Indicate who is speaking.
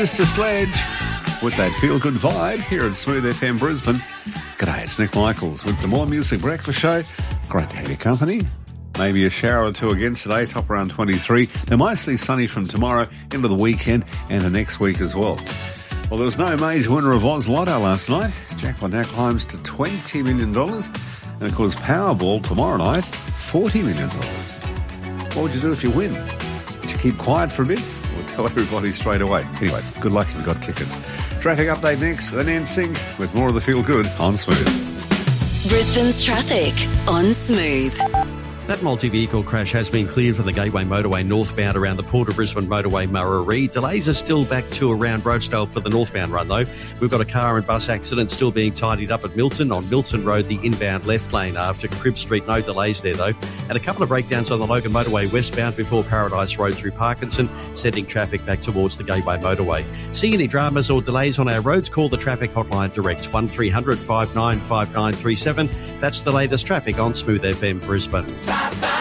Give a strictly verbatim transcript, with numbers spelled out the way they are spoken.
Speaker 1: Sister Sledge with that feel-good vibe here at Smooth F M Brisbane. G'day, it's Nick Michaels with the More Music Breakfast Show. Great to have your company. Maybe a shower or two again today, top around twenty-three. They're mostly sunny from tomorrow into the weekend and the next week as well. Well, there was no major winner of Oz Lotto last night. Jackpot now climbs to twenty million dollars. And, of course, Powerball tomorrow night, forty million dollars. What would you do if you win? Would you keep quiet for a bit? Or tell everybody straight away? Anyway, good luck if you've got tickets. Traffic update next, then N Sync with more of the Feel Good on Smooth.
Speaker 2: Brisbane's traffic on Smooth.
Speaker 3: That multi-vehicle crash has been cleared for the Gateway Motorway northbound around the Port of Brisbane Motorway Murray. Delays are still back to around Rochedale for the northbound run though. We've got a car and bus accident still being tidied up at Milton. On Milton Road, the inbound left lane after Cribb Street. No delays there though. And a couple of breakdowns on the Logan Motorway westbound before Paradise Road through Parkinson, sending traffic back towards the Gateway Motorway. See any dramas or delays on our roads? Call the traffic hotline direct, one three hundred five nine five nine three seven. That's the latest traffic on Smooth F M Brisbane.